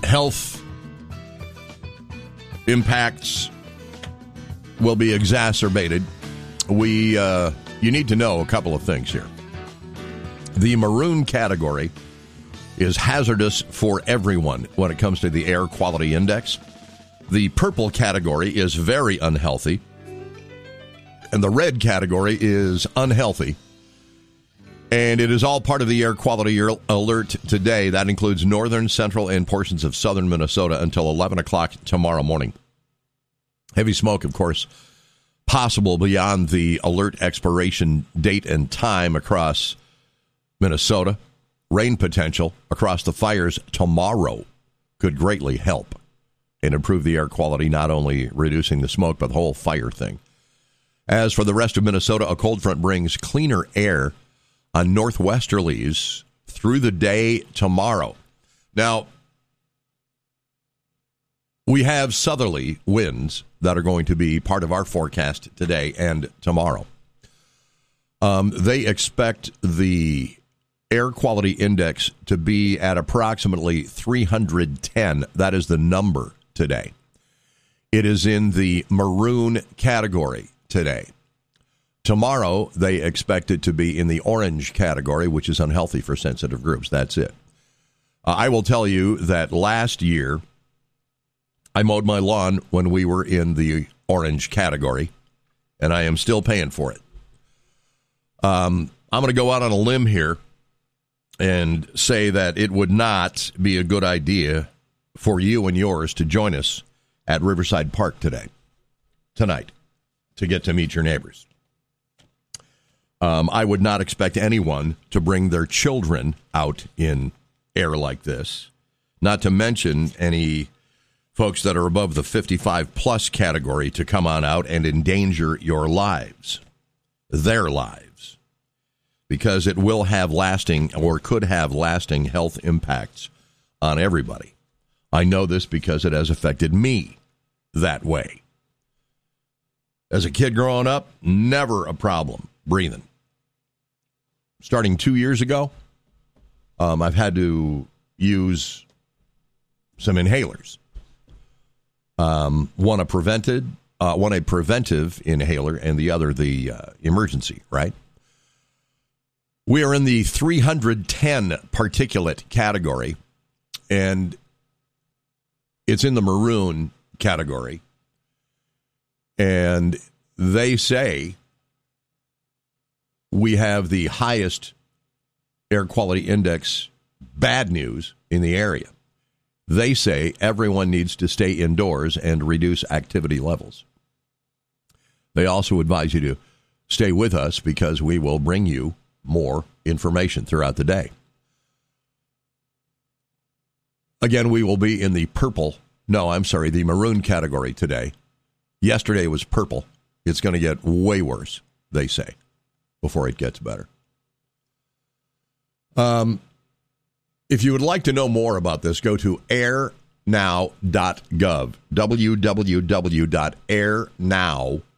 health impacts will be exacerbated. You need to know a couple of things here. The maroon category is hazardous for everyone when it comes to the air quality index. The purple category is very unhealthy. And the red category is unhealthy. And it is all part of the air quality alert today. That includes northern, central, and portions of southern Minnesota until 11 o'clock tomorrow morning. Heavy smoke, of course, possible beyond the alert expiration date and time across Minnesota. Rain potential across the fires tomorrow could greatly help and improve the air quality, not only reducing the smoke, but the whole fire thing. As for the rest of Minnesota, a cold front brings cleaner air on northwesterlies through the day tomorrow. Now, we have southerly winds that are going to be part of our forecast today and tomorrow. They expect the air quality index to be at approximately 310. That is the number today. It is in the maroon category today. Tomorrow, they expect it to be in the orange category, which is unhealthy for sensitive groups. That's it. I will tell you that last year, I mowed my lawn when we were in the orange category, and I am still paying for it. I'm going to go out on a limb here and say that it would not be a good idea for you and yours to join us at Riverside Park tonight, to get to meet your neighbors. I would not expect anyone to bring their children out in air like this, not to mention any folks that are above the 55-plus category to come on out and endanger your lives, their lives, because it will have lasting or could have lasting health impacts on everybody. I know this because it has affected me that way. As a kid growing up, never a problem breathing. Starting 2 years ago, I've had to use some inhalers. One a preventive inhaler, and the other the emergency, right? We are in the 310 particulate category, and it's in the maroon category. And they say we have the highest air quality index, bad news, in the area. They say everyone needs to stay indoors and reduce activity levels. They also advise you to stay with us because we will bring you more information throughout the day. Again, we will be in the the maroon category today. Yesterday was purple. It's going to get way worse, they say, before it gets better. If you would like to know more about this, go to airnow.gov, www.airnow,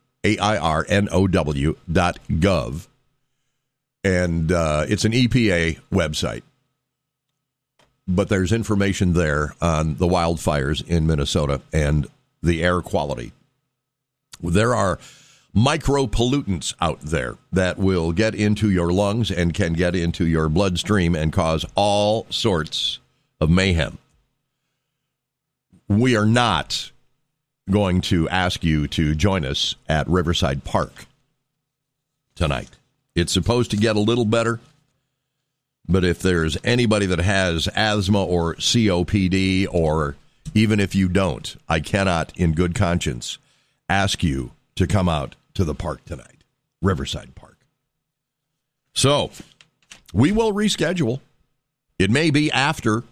AIRNOW.gov, and it's an EPA website. But there's information there on the wildfires in Minnesota and the air quality. There are micropollutants out there that will get into your lungs and can get into your bloodstream and cause all sorts of mayhem. We are not going to ask you to join us at Riverside Park tonight. It's supposed to get a little better, but if there's anybody that has asthma or COPD, or even if you don't, I cannot in good conscience ask you to come out to the park tonight, Riverside Park. So we will reschedule. It may be after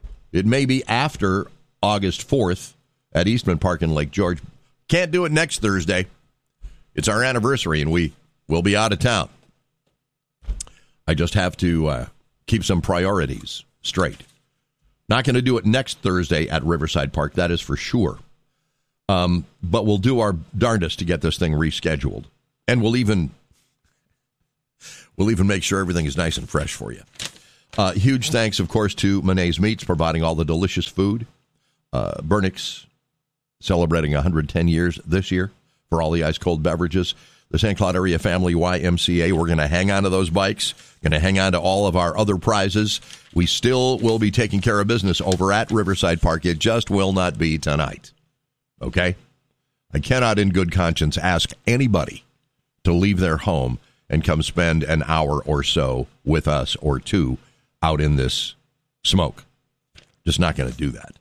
August 4th at Eastman Park in Lake George. Can't do it next Thursday. It's our anniversary, and we will be out of town. I just have to keep some priorities straight. Not going to do it next Thursday at Riverside Park, that is for sure. But we'll do our darndest to get this thing rescheduled. And we'll even make sure everything is nice and fresh for you. Huge thanks, of course, to Monet's Meats, providing all the delicious food Burnix celebrating 110 years this year for all the ice-cold beverages. The St. Cloud Area Family YMCA, we're going to hang on to those bikes, going to hang on to all of our other prizes. We still will be taking care of business over at Riverside Park. It just will not be tonight. Okay? I cannot in good conscience ask anybody to leave their home and come spend an hour or so with us or two out in this smoke. Just not going to do that.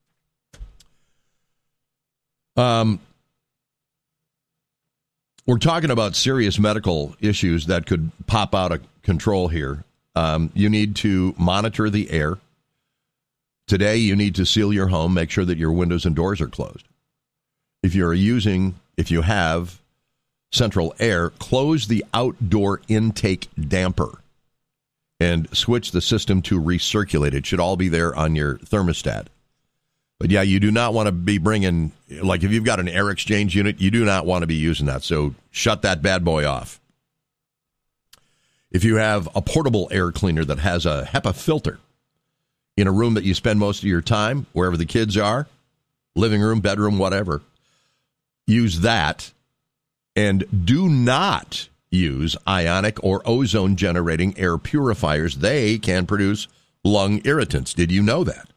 We're talking about serious medical issues that could pop out of control here. You need to monitor the air. Today, you need to seal your home, make sure that your windows and doors are closed. If you have central air, close the outdoor intake damper and switch the system to recirculate. It should all be there on your thermostat. But yeah, you do not want to be bringing, like if you've got an air exchange unit, you do not want to be using that. So shut that bad boy off. If you have a portable air cleaner that has a HEPA filter in a room that you spend most of your time, wherever the kids are, living room, bedroom, whatever, use that. And do not use ionic or ozone-generating air purifiers. They can produce lung irritants. Did you know that?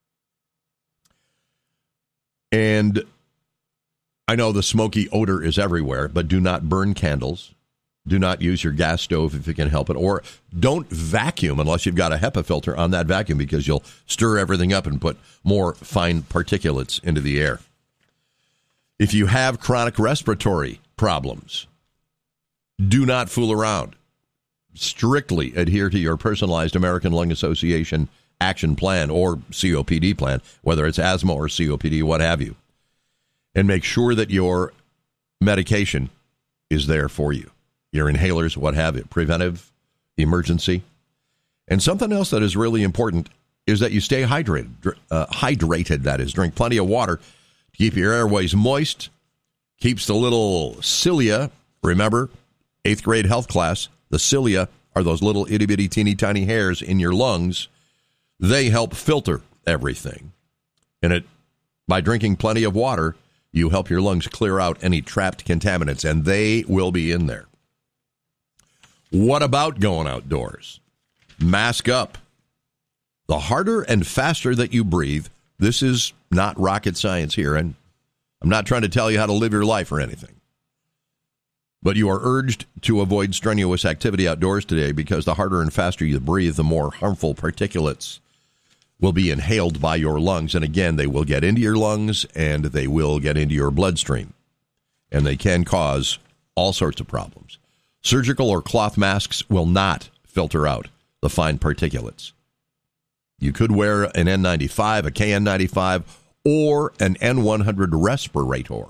And I know the smoky odor is everywhere, but do not burn candles. Do not use your gas stove if you can help it. Or don't vacuum unless you've got a HEPA filter on that vacuum, because you'll stir everything up and put more fine particulates into the air. If you have chronic respiratory problems, do not fool around. Strictly adhere to your personalized American Lung Association action plan or COPD plan, whether it's asthma or COPD, what have you. And make sure that your medication is there for you. Your inhalers, what have you. Preventive, emergency. And something else that is really important is that you stay hydrated. Hydrated, that is. Drink plenty of water to keep your airways moist. Keeps the little cilia, remember, 8th grade health class, the cilia are those little itty-bitty, teeny-tiny hairs in your lungs. They help filter everything. And by drinking plenty of water, you help your lungs clear out any trapped contaminants, and they will be in there. What about going outdoors? Mask up. The harder and faster that you breathe, this is not rocket science here, and I'm not trying to tell you how to live your life or anything. But you are urged to avoid strenuous activity outdoors today, because the harder and faster you breathe, the more harmful particulates will be inhaled by your lungs. And again, they will get into your lungs and they will get into your bloodstream. And they can cause all sorts of problems. Surgical or cloth masks will not filter out the fine particulates. You could wear an N95, a KN95, or an N100 respirator.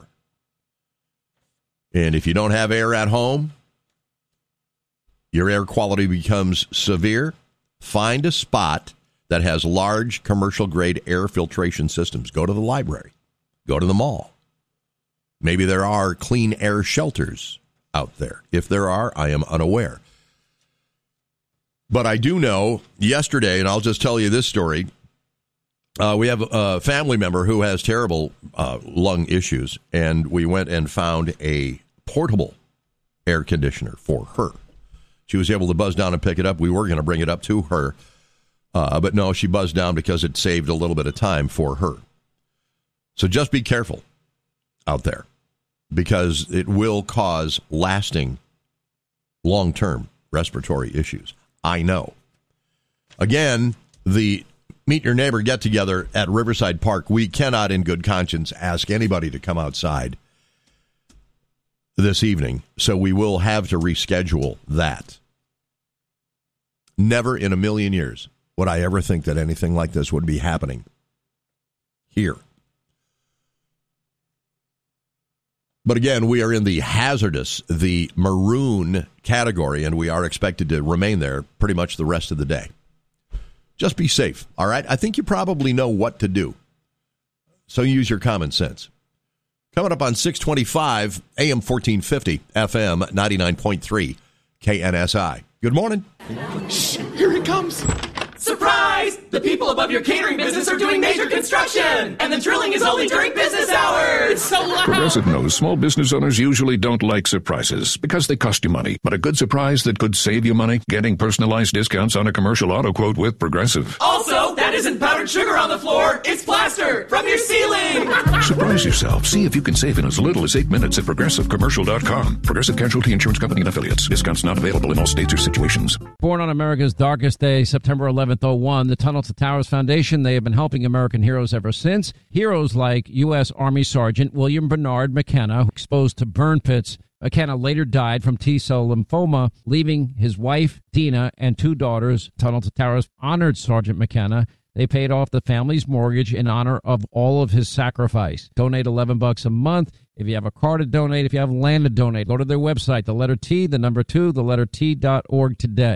And if you don't have air at home, your air quality becomes severe. Find a spot that has large commercial-grade air filtration systems. Go to the library. Go to the mall. Maybe there are clean air shelters out there. If there are, I am unaware. But I do know yesterday, and I'll just tell you this story, we have a family member who has terrible lung issues, and we went and found a portable air conditioner for her. She was able to buzz down and pick it up. We were going to bring it up to her. But no, she buzzed down because it saved a little bit of time for her. So just be careful out there, because it will cause lasting, long-term respiratory issues. I know. Again, the Meet Your Neighbor get-together at Riverside Park, we cannot in good conscience ask anybody to come outside this evening, so we will have to reschedule that. Never in a million years would I ever think that anything like this would be happening here. But again, we are in the hazardous, the maroon category, and we are expected to remain there pretty much the rest of the day. Just be safe, all right? I think you probably know what to do, so use your common sense. Coming up on 625, AM 1450, FM 99.3, KNSI. Good morning. Shh, here he comes. Surprise! The people above your catering business are doing major construction, and the drilling is only during business hours. It's so loud. Progressive knows small business owners usually don't like surprises because they cost you money. But a good surprise that could save you money? Getting personalized discounts on a commercial auto quote with Progressive. Also, that isn't powdered sugar on the floor. It's plaster from your ceiling. Surprise yourself. See if you can save in as little as 8 minutes at ProgressiveCommercial.com. Progressive Casualty Insurance Company and Affiliates. Discounts not available in all states or situations. Born on America's darkest day, September 11th, 01, the Tunnel to Towers Foundation, they have been helping American heroes ever since. Heroes like U.S. Army Sergeant William Bernard McKenna, exposed to burn pits. McKenna later died from T-cell lymphoma, leaving his wife, Dina, and 2 daughters. Tunnel to Towers honored Sergeant McKenna. They paid off the family's mortgage in honor of all of his sacrifice. Donate $11 a month. If you have a car to donate, if you have land to donate, go to their website, the letter T, the number 2, the letter T.org today.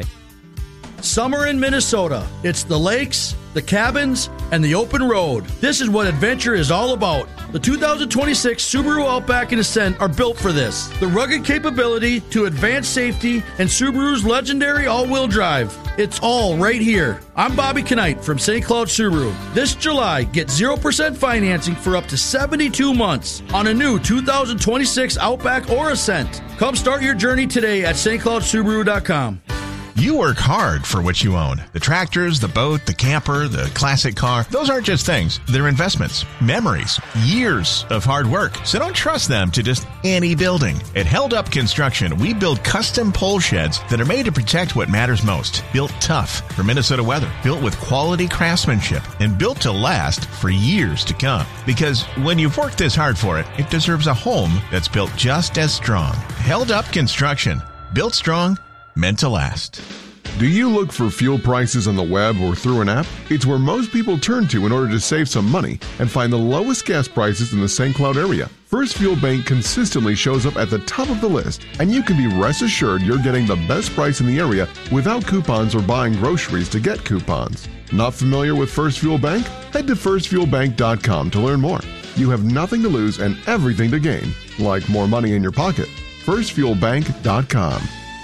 Summer in Minnesota. It's the lakes, the cabins, and the open road. This is what adventure is all about. The 2026 Subaru Outback and Ascent are built for this. The rugged capability to advanced safety and Subaru's legendary all-wheel drive. It's all right here. I'm Bobby Knight from St. Cloud Subaru. This July, get 0% financing for up to 72 months on a new 2026 Outback or Ascent. Come start your journey today at stcloudsubaru.com. You work hard for what you own. The tractors, the boat, the camper, the classic car. Those aren't just things. They're investments, memories, years of hard work. So don't trust them to just any building. At Held Up Construction, we build custom pole sheds that are made to protect what matters most. Built tough for Minnesota weather. Built with quality craftsmanship and built to last for years to come. Because when you've worked this hard for it, it deserves a home that's built just as strong. Held Up Construction. Built strong, meant to last. Do you look for fuel prices on the web or through an app? It's where most people turn to in order to save some money and find the lowest gas prices in the St. Cloud area. First Fuel Bank consistently shows up at the top of the list, and you can be rest assured you're getting the best price in the area without coupons or buying groceries to get coupons. Not familiar with First Fuel Bank? Head to firstfuelbank.com to learn more. You have nothing to lose and everything to gain, like more money in your pocket. firstfuelbank.com.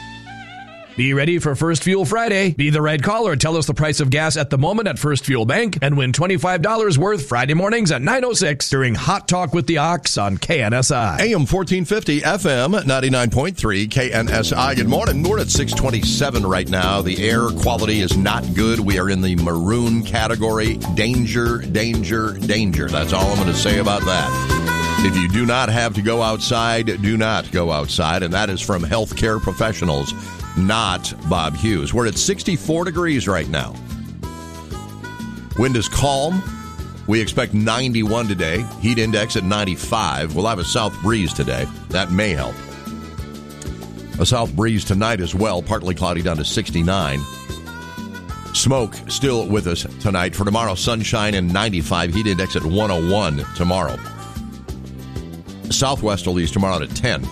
Be ready for First Fuel Friday. Be the right caller. Tell us the price of gas at the moment at First Fuel Bank and win $25 worth Friday mornings at 9:06 during Hot Talk with the Ox on KNSI. AM 1450, FM 99.3, KNSI. Good morning. We're at 627 right now. The air quality is not good. We are in the maroon category. Danger, danger, danger. That's all I'm going to say about that. If you do not have to go outside, do not go outside. And that is from healthcare professionals, not Bob Hughes. We're at 64 degrees right now. Wind is calm. We expect 91 today. Heat index at 95. We'll have a south breeze today. That may help. A south breeze tonight as well. Partly cloudy down to 69. Smoke still with us tonight. For tomorrow, sunshine and 95. Heat index at 101 tomorrow. Southwesterlies tomorrow at 10.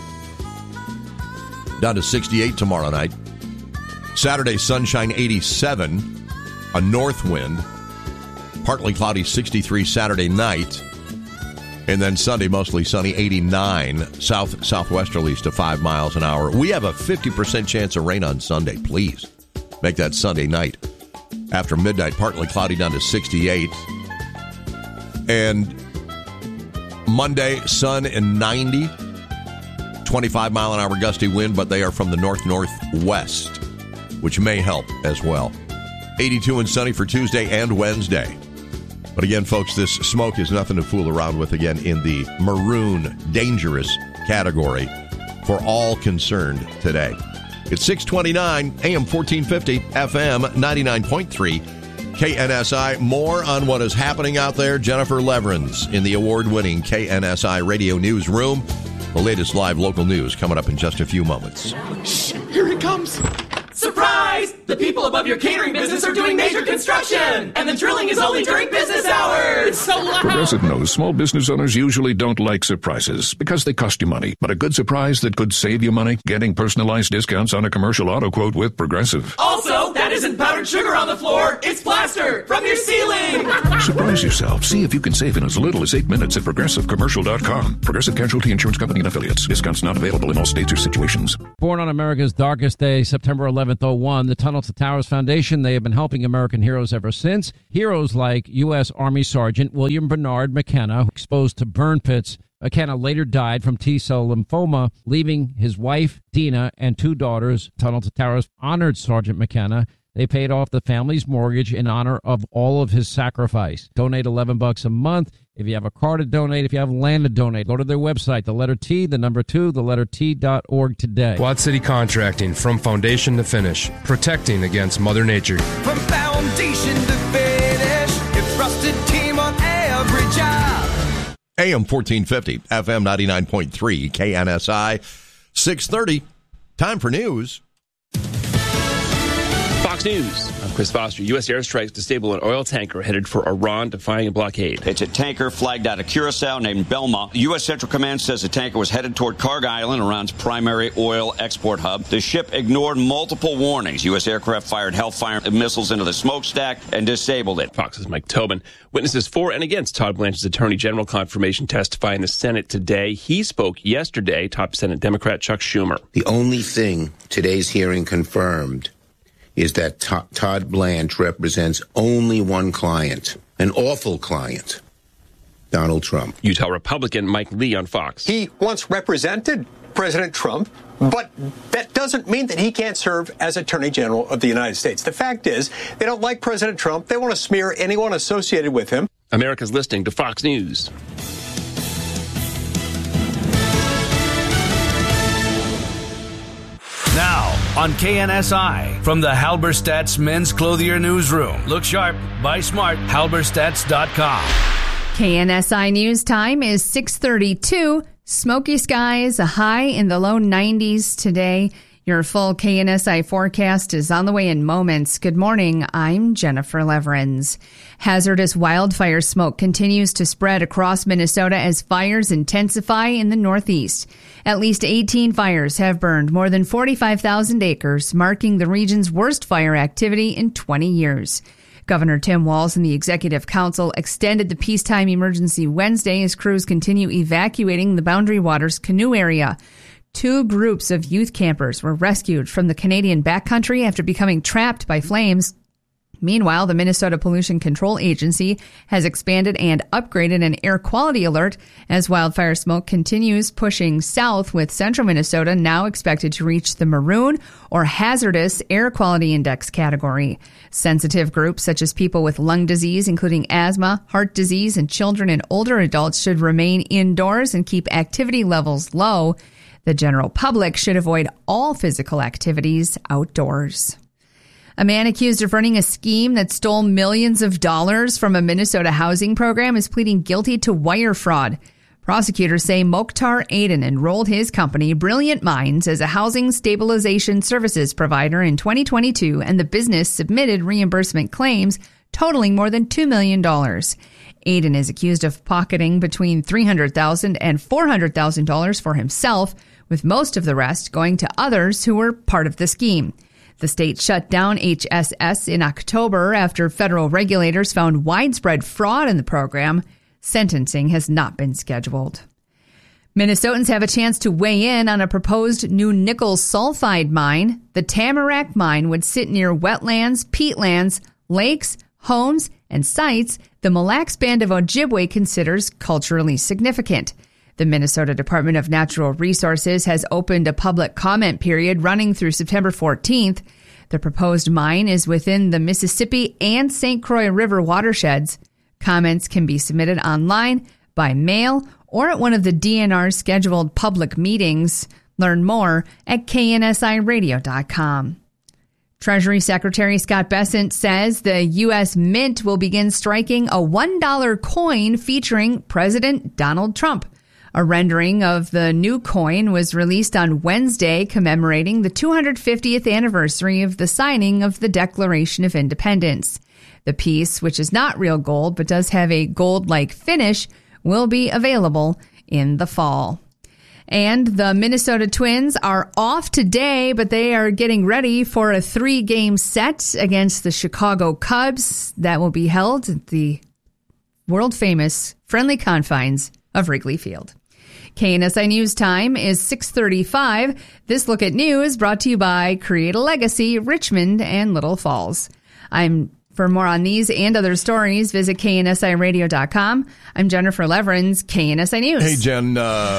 Down to 68 tomorrow night. Saturday, sunshine 87. A north wind. Partly cloudy 63 Saturday night. And then Sunday, mostly sunny 89. Southwesterlies to 5 miles an hour. We have a 50% chance of rain on Sunday. Please make that Sunday night. After midnight, partly cloudy down to 68. And Monday, sun and 90. 25 mile an hour gusty wind, but they are from the north-northwest, which may help as well. 82 and sunny for Tuesday and Wednesday. But again, folks, this smoke is nothing to fool around with, again, in the maroon, dangerous category for all concerned today. It's 629, AM 1450, FM 99.3, KNSI. More on what is happening out there. Jennifer Leverins in the award-winning KNSI Radio Newsroom. The latest live local news coming up in just a few moments. Shh, here it comes. Surprise! The people above your catering business are doing major construction, and the drilling is only during business hours. It's so loud. Progressive knows small business owners usually don't like surprises because they cost you money. But a good surprise that could save you money? Getting personalized discounts on a commercial auto quote with Progressive. Also, that isn't powdered sugar on the floor. It's plaster from your ceiling. Surprise yourself. See if you can save in as little as 8 minutes at ProgressiveCommercial.com. Progressive Casualty Insurance Company and Affiliates. Discounts not available in all states or situations. Born on America's darkest day, September 11th, 01, the Tunnel to Towers Foundation, they have been helping American heroes ever since. Heroes like U.S. Army Sergeant William Bernard McKenna, exposed to burn pits. McKenna later died from T-cell lymphoma, leaving his wife, Dina, and 2 daughters. Tunnel to Towers honored Sergeant McKenna. They paid off the family's mortgage in honor of all of his sacrifice. Donate $11 a month. If you have a car to donate, if you have land to donate, go to their website, the letter T, the number 2, the letter T.org today. Quad City Contracting, from foundation to finish, protecting against Mother Nature. From foundation to finish, a trusted team on every job. AM 1450, FM 99.3, KNSI, 630. Time for news. Fox News. I'm Chris Foster. U.S. airstrikes disable an oil tanker headed for Iran, defying a blockade. It's a tanker flagged out of Curacao named Belma. U.S. Central Command says the tanker was headed toward Karg Island, Iran's primary oil export hub. The ship ignored multiple warnings. U.S. aircraft fired Hellfire missiles into the smokestack and disabled it. Fox's Mike Tobin. Witnesses for and against Todd Blanche's Attorney General confirmation testify in the Senate today. He spoke yesterday, top Senate Democrat Chuck Schumer. The only thing today's hearing confirmed is that Todd Blanche represents only one client, an awful client, Donald Trump. Utah Republican Mike Lee on Fox. He once represented President Trump, but that doesn't mean that he can't serve as Attorney General of the United States. The fact is, they don't like President Trump. They want to smear anyone associated with him. America's listening to Fox News. Now, on KNSI, from the Halberstadt's Men's Clothier Newsroom. Look sharp, buy smart, halberstadts.com. KNSI News Time is 6:32. Smoky skies, a high in the low 90s today. Your full KNSI forecast is on the way in moments. Good morning. I'm Jennifer Leverins. Hazardous wildfire smoke continues to spread across Minnesota as fires intensify in the Northeast. At least 18 fires have burned more than 45,000 acres, marking the region's worst fire activity in 20 years. Governor Tim Walz and the Executive Council extended the peacetime emergency Wednesday as crews continue evacuating the Boundary Waters canoe area. 2 groups of youth campers were rescued from the Canadian backcountry after becoming trapped by flames. Meanwhile, the Minnesota Pollution Control Agency has expanded and upgraded an air quality alert as wildfire smoke continues pushing south, with central Minnesota now expected to reach the maroon or hazardous air quality index category. Sensitive groups such as people with lung disease, including asthma, heart disease, and children and older adults should remain indoors and keep activity levels low. The general public should avoid all physical activities outdoors. A man accused of running a scheme that stole millions of dollars from a Minnesota housing program is pleading guilty to wire fraud. Prosecutors say Mokhtar Aden enrolled his company, Brilliant Minds, as a housing stabilization services provider in 2022, and the business submitted reimbursement claims totaling more than $2 million. Aden is accused of pocketing between $300,000 and $400,000 for himself, with most of the rest going to others who were part of the scheme. The state shut down HSS in October after federal regulators found widespread fraud in the program. Sentencing has not been scheduled. Minnesotans have a chance to weigh in on a proposed new nickel sulfide mine. The Tamarack mine would sit near wetlands, peatlands, lakes, homes, and sites the Mille Lacs Band of Ojibwe considers culturally significant. The Minnesota Department of Natural Resources has opened a public comment period running through September 14th. The proposed mine is within the Mississippi and St. Croix River watersheds. Comments can be submitted online, by mail, or at one of the DNR's scheduled public meetings. Learn more at KNSIRadio.com. Treasury Secretary Scott Bessent says the U.S. Mint will begin striking a $1 coin featuring President Donald Trump. A rendering of the new coin was released on Wednesday, commemorating the 250th anniversary of the signing of the Declaration of Independence. The piece, which is not real gold but does have a gold-like finish, will be available in the fall. And the Minnesota Twins are off today, but they are getting ready for a 3-game set against the Chicago Cubs that will be held at the world-famous friendly confines of Wrigley Field. KNSI News Time is 6:35. This look at news brought to you by Create a Legacy, Richmond and Little Falls. For more on these and other stories, visit KNSIRadio.com. I'm Jennifer Leverins, KNSI News. Hey, Jen,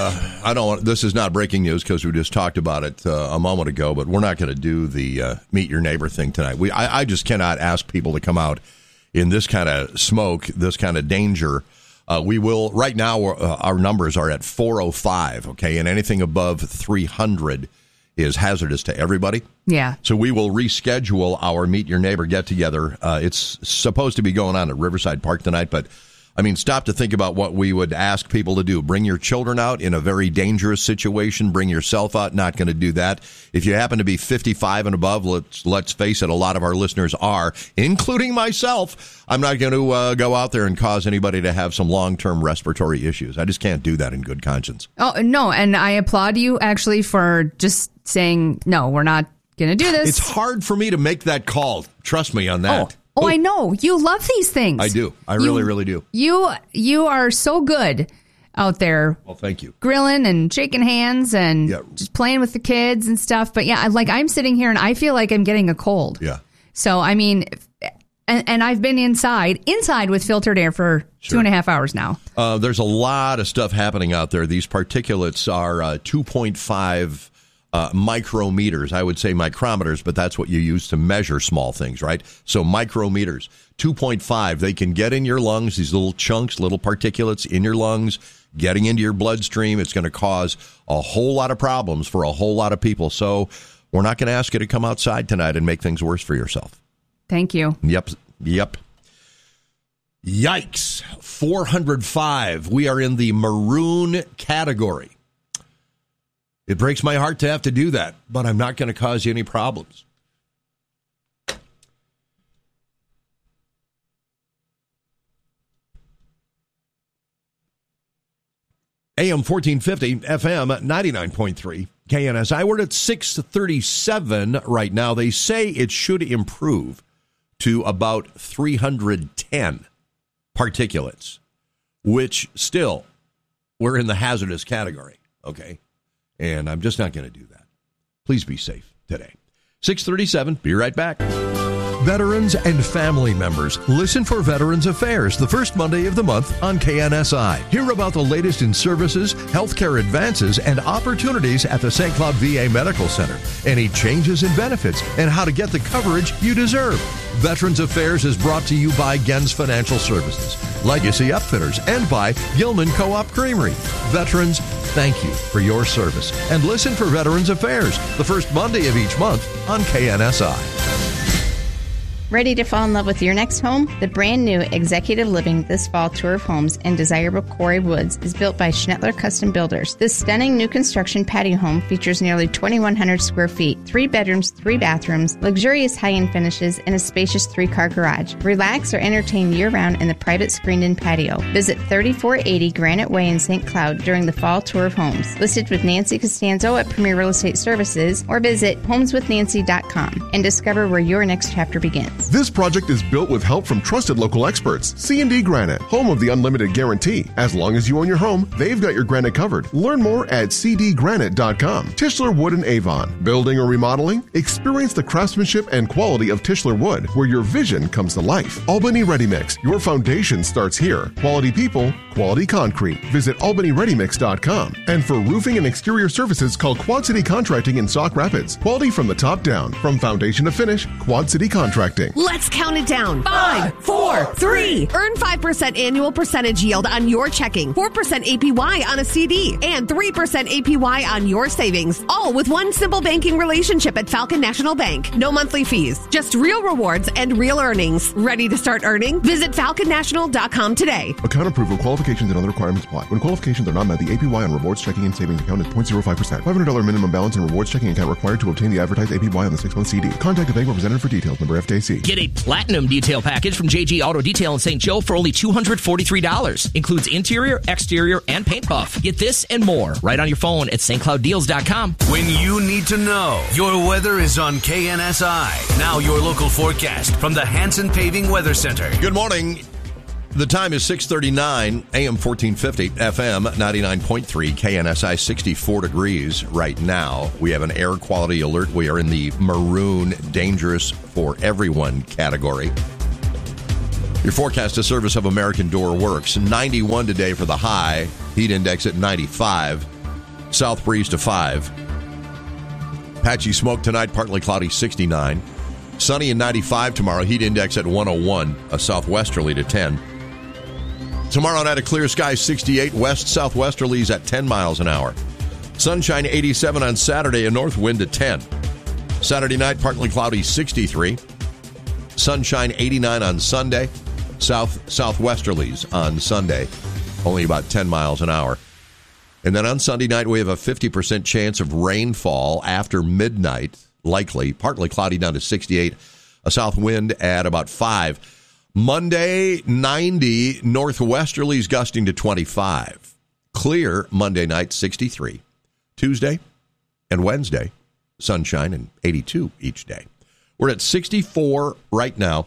this is not breaking news because we just talked about it a moment ago, but we're not going to do the Meet Your Neighbor thing tonight. I just cannot ask people to come out in this kind of smoke, this kind of danger. We will, right now, our numbers are at 405, okay, and anything above 300 is hazardous to everybody. Yeah. So we will reschedule our Meet Your Neighbor get-together. It's supposed to be going on at Riverside Park tonight, but, I mean, stop to think about what we would ask people to do. Bring your children out in a very dangerous situation. Bring yourself out. Not going to do that. If you happen to be 55 and above, let's face it, a lot of our listeners are, including myself. I'm not going to go out there and cause anybody to have some long-term respiratory issues. I just can't do that in good conscience. Oh, no, and I applaud you, actually, for just saying, no, we're not going to do this. It's hard for me to make that call. Trust me on that. Oh, I know. You love these things. I do. I really do. You are so good out there. Well, thank you. Grilling and shaking hands and just playing with the kids and stuff. But yeah, like I'm sitting here and I feel like I'm getting a cold. Yeah. So, I mean, and I've been inside with filtered air for 2.5 hours now. There's a lot of stuff happening out there. These particulates are 2.5 micrometers. I would say micrometers, but that's what you use to measure small things, right? So micrometers, 2.5. They can get in your lungs, these little chunks, little particulates in your lungs, getting into your bloodstream. It's going to cause a whole lot of problems for a whole lot of people. So we're not going to ask you to come outside tonight and make things worse for yourself. Thank you. Yep. Yikes. 405. We are in the maroon category. It breaks my heart to have to do that, but I'm not going to cause you any problems. AM 1450, FM 99.3, KNSI. We're at 637 right now. They say it should improve to about 310 particulates, which still, we're in the hazardous category, okay? And I'm just not going to do that. Please be safe today. 637, be right back. Veterans and family members, listen for Veterans Affairs the first Monday of the month on KNSI. Hear about the latest in services, healthcare advances, and opportunities at the St. Cloud VA Medical Center. Any changes in benefits and how to get the coverage you deserve. Veterans Affairs is brought to you by Gens Financial Services, Legacy Upfitters, and by Gilman Co-op Creamery. Veterans, thank you for your service. And listen for Veterans Affairs the first Monday of each month on KNSI. Ready to fall in love with your next home? The brand new Executive Living This Fall Tour of Homes in desirable Quarry Woods is built by Schnettler Custom Builders. This stunning new construction patio home features nearly 2,100 square feet, 3 bedrooms, 3 bathrooms, luxurious high-end finishes, and a spacious 3-car garage. Relax or entertain year-round in the private screened-in patio. Visit 3480 Granite Way in St. Cloud during the Fall Tour of Homes. Listed with Nancy Costanzo at Premier Real Estate Services, or visit homeswithnancy.com and discover where your next chapter begins. This project is built with help from trusted local experts. C&D Granite, home of the unlimited guarantee. As long as you own your home, they've got your granite covered. Learn more at cdgranite.com. Tischler Wood and Avon. Building or remodeling? Experience the craftsmanship and quality of Tischler Wood, where your vision comes to life. Albany Ready Mix. Your foundation starts here. Quality people, quality concrete. Visit albanyreadymix.com. And for roofing and exterior services, call Quad City Contracting in Sauk Rapids. Quality from the top down. From foundation to finish, Quad City Contracting. Let's count it down. 5, 4, 3. Earn 5% annual percentage yield on your checking, 4% APY on a CD, and 3% APY on your savings. All with one simple banking relationship at Falcon National Bank. No monthly fees, just real rewards and real earnings. Ready to start earning? Visit falconnational.com today. Account approval, qualifications, and other requirements apply. When qualifications are not met, the APY on rewards checking and savings account is 0.05%. $500 minimum balance and rewards checking account required to obtain the advertised APY on the 6-month CD. Contact a bank representative for details. Member FDIC. Get a platinum detail package from JG Auto Detail in St. Joe for only $243. Includes interior, exterior, and paint buff. Get this and more right on your phone at stclouddeals.com. When you need to know, your weather is on KNSI. Now your local forecast from the Hanson Paving Weather Center. Good morning. The time is 6:39, AM 1450, FM 99.3, KNSI 64 degrees right now. We have an air quality alert. We are in the maroon, dangerous for everyone category. Your forecast is service of American Door Works. 91 today for the high. Heat index at 95. South breeze to 5. Patchy smoke tonight, partly cloudy, 69. Sunny and 95 tomorrow. Heat index at 101. A southwesterly to 10. Tomorrow night, a clear sky, 68. West-southwesterlies at 10 miles an hour. Sunshine, 87 on Saturday. A north wind at 10. Saturday night, partly cloudy, 63. Sunshine, 89 on Sunday. Southwesterlies on Sunday. Only about 10 miles an hour. And then on Sunday night, we have a 50% chance of rainfall after midnight, likely. Partly cloudy down to 68. A south wind at about 5. Monday, 90, northwesterlies gusting to 25. Clear Monday night, 63. Tuesday and Wednesday, sunshine and 82 each day. We're at 64 right now.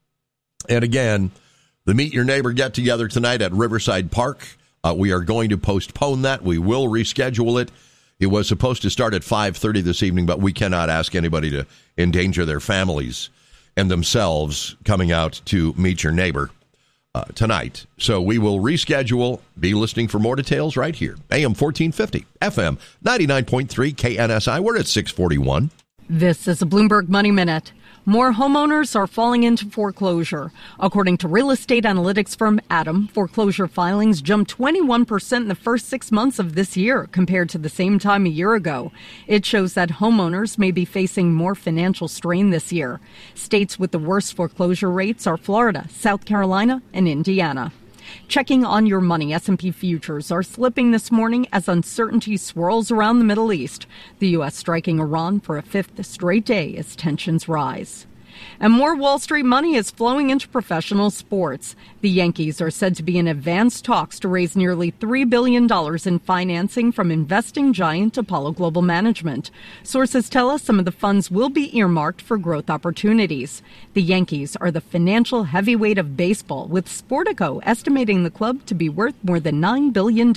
And again, the Meet Your Neighbor get-together tonight at Riverside Park. We are going to postpone that. We will reschedule it. It was supposed to start at 5:30 this evening, but we cannot ask anybody to endanger their families and themselves coming out to meet your neighbor tonight. So we will reschedule. Be listening for more details right here. AM 1450, FM 99.3 KNSI. We're at 641. This is a Bloomberg Money Minute. More homeowners are falling into foreclosure. According to real estate analytics firm Adam, foreclosure filings jumped 21% in the first 6 months of this year compared to the same time a year ago. It shows that homeowners may be facing more financial strain this year. States with the worst foreclosure rates are Florida, South Carolina, and Indiana. Checking on your money, S&P futures are slipping this morning as uncertainty swirls around the Middle East. The U.S. striking Iran for a fifth straight day as tensions rise. And more Wall Street money is flowing into professional sports. The Yankees are said to be in advanced talks to raise nearly $3 billion in financing from investing giant Apollo Global Management. Sources tell us some of the funds will be earmarked for growth opportunities. The Yankees are the financial heavyweight of baseball, with Sportico estimating the club to be worth more than $9 billion.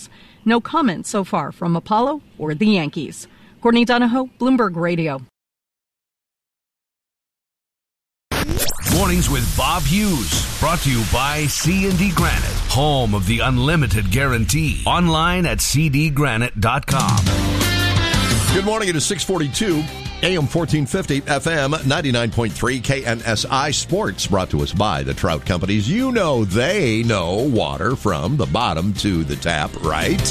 No comment so far from Apollo or the Yankees. Courtney Donahoe, Bloomberg Radio. Mornings with Bob Hughes, brought to you by C&D Granite, home of the unlimited guarantee. Online at cdgranite.com. Good morning. It is 642, AM 1450, FM 99.3, KNSI Sports, brought to us by the Trout Companies. You know they know water from the bottom to the tap, right?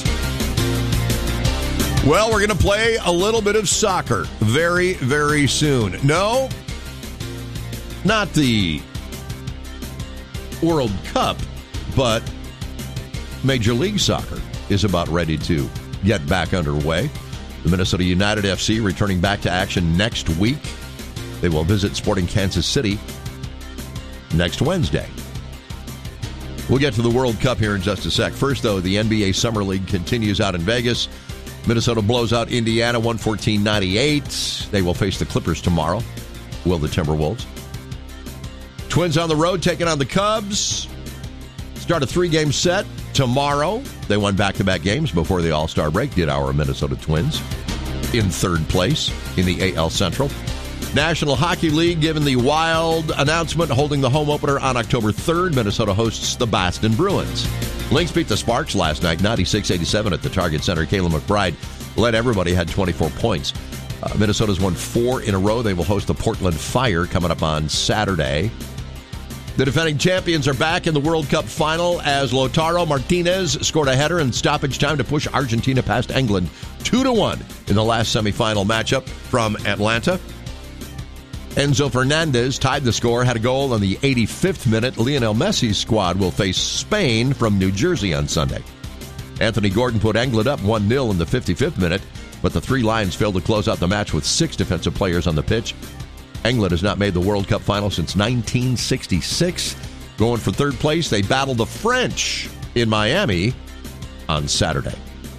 Well, we're going to play a little bit of soccer very, very soon. No, not the World Cup, but Major League Soccer is about ready to get back underway. The Minnesota United FC returning back to action next week. They will visit Sporting Kansas City next Wednesday. We'll get to the World Cup here in just a sec. First, though, the NBA Summer League continues out in Vegas. Minnesota blows out Indiana 114-98. They will face the Clippers tomorrow. Will the Timberwolves? Twins on the road taking on the Cubs. Start a 3-game set tomorrow. They won back-to-back games before the All-Star break, did our Minnesota Twins, in third place in the AL Central. National Hockey League given the Wild announcement, holding the home opener on October 3rd. Minnesota hosts the Boston Bruins. Lynx beat the Sparks last night, 96-87 at the Target Center. Kayla McBride led everybody, had 24 points. Minnesota's won 4 in a row. They will host the Portland Fire coming up on Saturday. The defending champions are back in the World Cup final as Lautaro Martinez scored a header in stoppage time to push Argentina past England 2-1 in the last semifinal matchup from Atlanta. Enzo Fernandez tied the score, had a goal on the 85th minute. Lionel Messi's squad will face Spain from New Jersey on Sunday. Anthony Gordon put England up 1-0 in the 55th minute, but the Three Lions failed to close out the match with 6 defensive players on the pitch. England has not made the World Cup final since 1966. Going for third place, they battle the French in Miami on Saturday.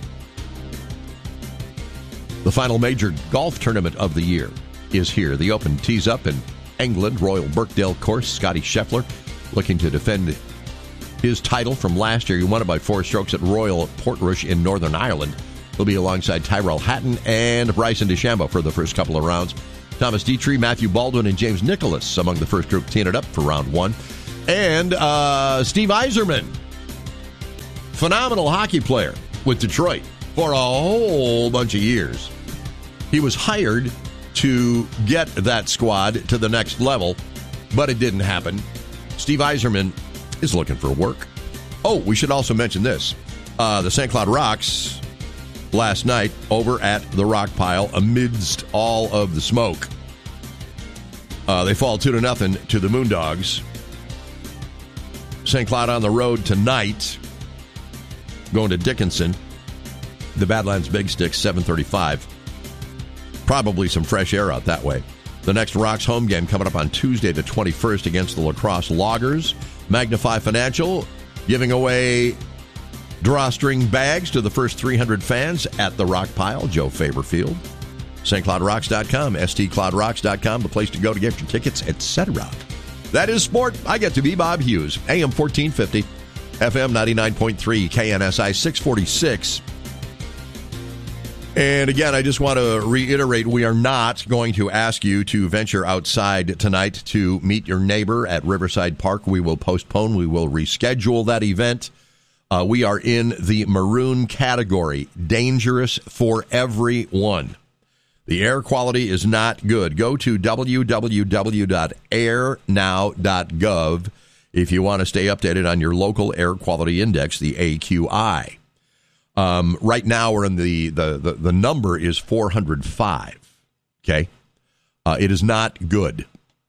The final major golf tournament of the year is here. The Open tees up in England, Royal Birkdale course. Scotty Scheffler looking to defend his title from last year. He won it by 4 strokes at Royal Portrush in Northern Ireland. He'll be alongside Tyrell Hatton and Bryson DeChambeau for the first couple of rounds. Thomas Dietrich, Matthew Baldwin, and James Nicklaus among the first group teeing it up for round 1. And Steve Yzerman, phenomenal hockey player with Detroit for a whole bunch of years. He was hired to get that squad to the next level, but it didn't happen. Steve Yzerman is looking for work. Oh, we should also mention this. The St. Cloud Rocks last night over at the Rock Pile amidst all of the smoke. They fall 2-0 to the Moondogs. St. Cloud on the road tonight, going to Dickinson. The Badlands Big Stick, 7:35. Probably some fresh air out that way. The next Rocks home game coming up on Tuesday the 21st against the La Crosse Loggers. Magnify Financial giving away drawstring bags to the first 300 fans at the Rock Pile. Joe Faberfield. StCloudRocks.com, STCloudRocks.com, the place to go to get your tickets, etc. That is sport. I get to be Bob Hughes. AM 1450, FM 99.3, KNSI 646. And again, I just want to reiterate, we are not going to ask you to venture outside tonight to meet your neighbor at Riverside Park. We will postpone. We will reschedule that event. We are in the maroon category, dangerous for everyone. The air quality is not good. Go to www.airnow.gov if you want to stay updated on your local air quality index, the AQI. Right now, we're in the number is 405. Okay, it is not good.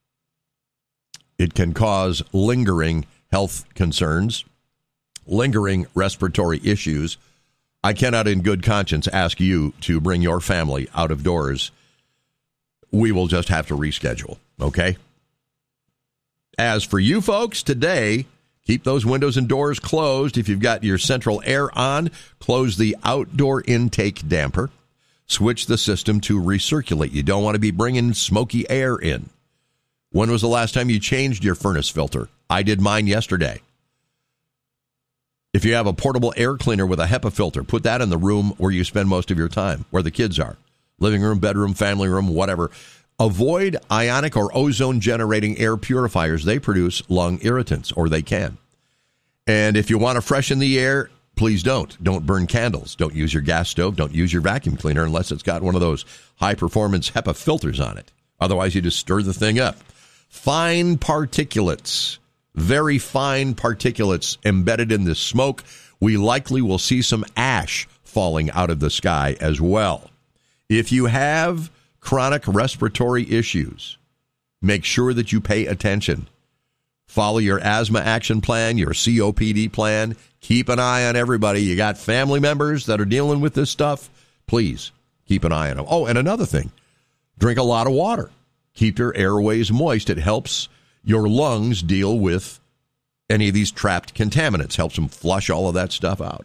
It can cause lingering health concerns, lingering respiratory issues. I cannot, in good conscience, ask you to bring your family out of doors. We will just have to reschedule. Okay. As for you folks, today, keep those windows and doors closed. If you've got your central air on, close the outdoor intake damper. Switch the system to recirculate. You don't want to be bringing smoky air in. When was the last time you changed your furnace filter? I did mine yesterday. If you have a portable air cleaner with a HEPA filter, put that in the room where you spend most of your time, where the kids are. Living room, bedroom, family room, whatever. Avoid ionic or ozone-generating air purifiers. They produce lung irritants, or they can. And if you want to freshen the air, please don't. Don't burn candles. Don't use your gas stove. Don't use your vacuum cleaner unless it's got one of those high-performance HEPA filters on it. Otherwise, you just stir the thing up. Fine particulates, very fine particulates embedded in this smoke. We likely will see some ash falling out of the sky as well. If you have chronic respiratory issues, make sure that you pay attention. Follow your asthma action plan, your COPD plan. Keep an eye on everybody. You got family members that are dealing with this stuff. Please keep an eye on them. Oh, and another thing, drink a lot of water. Keep your airways moist. It helps your lungs deal with any of these trapped contaminants. Helps them flush all of that stuff out.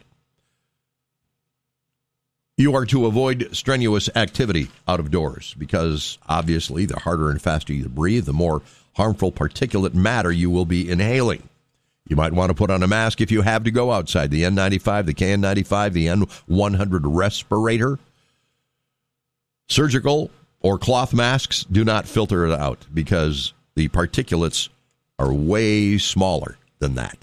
You are to avoid strenuous activity out of doors because, obviously, the harder and faster you breathe, the more harmful particulate matter you will be inhaling. You might want to put on a mask if you have to go outside. The N95, the KN95, the N100 respirator. Surgical or cloth masks do not filter it out because the particulates are way smaller than that.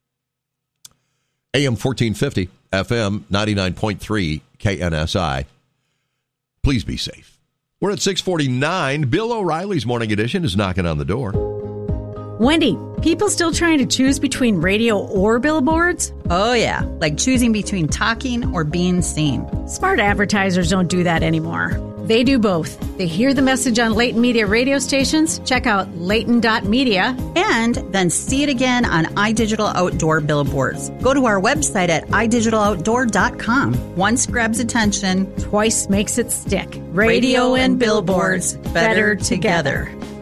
AM 1450, FM 99.3, KNSI. Please be safe. We're at 649. Bill O'Reilly's Morning Edition is knocking on the door. Wendy, people still trying to choose between radio or billboards? Oh, yeah, like choosing between talking or being seen. Smart advertisers don't do that anymore. They do both. They hear the message on Leighton Media radio stations, check out Leighton.media, and then see it again on iDigital Outdoor billboards. Go to our website at idigitaloutdoor.com. Once grabs attention, twice makes it stick. Radio and billboards, better together.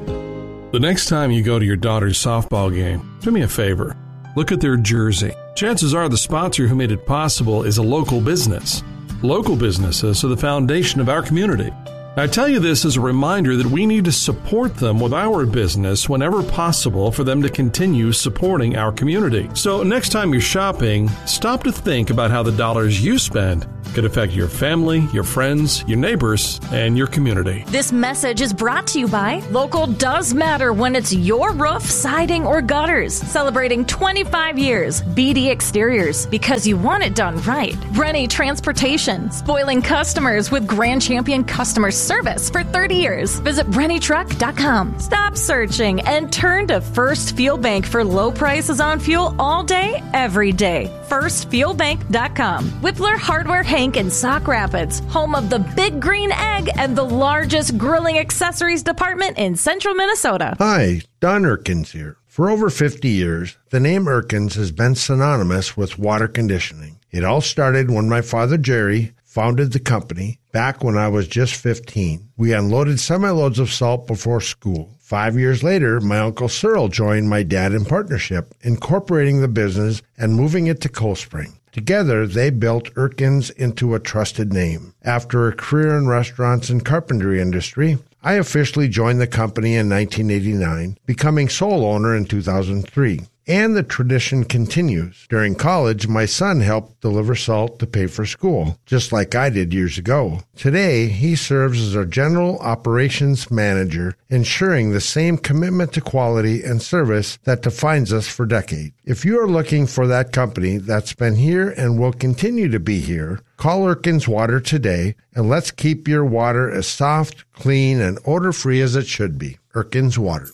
The next time you go to your daughter's softball game, do me a favor. Look at their jersey. Chances are the sponsor who made it possible is a local business. Local businesses are the foundation of our community. I tell you this as a reminder that we need to support them with our business whenever possible for them to continue supporting our community. So next time you're shopping, stop to think about how the dollars you spend could affect your family, your friends, your neighbors, and your community. This message is brought to you by Local Does Matter when it's your roof, siding, or gutters. Celebrating 25 years. BD Exteriors, because you want it done right. Rennie Transportation, spoiling customers with Grand Champion customer service for 30 years. Visit RennieTruck.com. Stop searching and turn to First Fuel Bank for low prices on fuel all day, every day. FirstFuelBank.com. Whippler Hardware Hank in Sauk Rapids, home of the Big Green Egg and the largest grilling accessories department in central Minnesota. Hi, Don Erkins here. For over 50 years, the name Erkins has been synonymous with water conditioning. It all started when my father Jerry founded the company back when I was just 15. We unloaded semi-loads of salt before school. 5 years later, my Uncle Cyril joined my dad in partnership, incorporating the business and moving it to Cold Spring. Together, they built Erkins into a trusted name. After a career in restaurants and carpentry industry, I officially joined the company in 1989, becoming sole owner in 2003. And the tradition continues. During college, my son helped deliver salt to pay for school, just like I did years ago. Today, he serves as our general operations manager, ensuring the same commitment to quality and service that defines us for decades. If you are looking for that company that's been here and will continue to be here, call Erkins Water today, and let's keep your water as soft, clean, and odor-free as it should be. Erkins Water.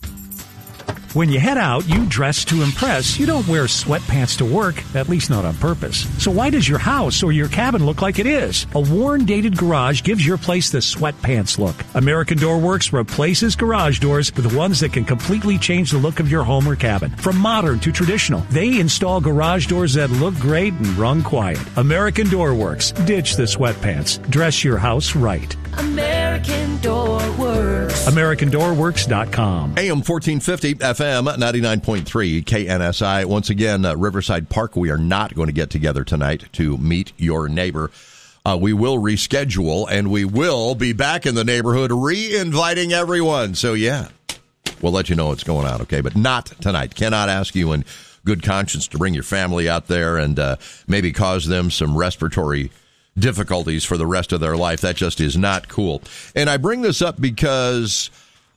When you head out, you dress to impress. You don't wear sweatpants to work, at least not on purpose. So why does your house or your cabin look like it is? A worn, dated garage gives your place the sweatpants look. American Door Works replaces garage doors with ones that can completely change the look of your home or cabin. From modern to traditional, they install garage doors that look great and run quiet. American Door Works. Ditch the sweatpants. Dress your house right. American Door Works. AmericanDoorWorks.com. AM 1450, FM 99.3, KNSI. Once again, Riverside Park, we are not going to get together tonight to meet your neighbor. We will reschedule, and we will be back in the neighborhood re-inviting everyone. So, yeah, we'll let you know what's going on, okay? But not tonight. Cannot ask you in good conscience to bring your family out there and maybe cause them some respiratory difficulties for the rest of their life. That just is not cool. And I bring this up because